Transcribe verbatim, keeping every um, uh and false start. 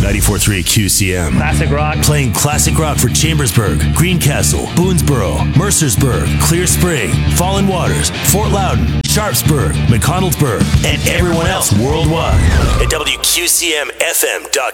ninety-four point three Q C M. Classic rock. Playing classic rock for Chambersburg, Greencastle, Boonesboro, Mercersburg, Clear Spring, Fallen Waters, Fort Loudon, Sharpsburg, McConnellsburg, and everyone else worldwide at W Q C M F M dot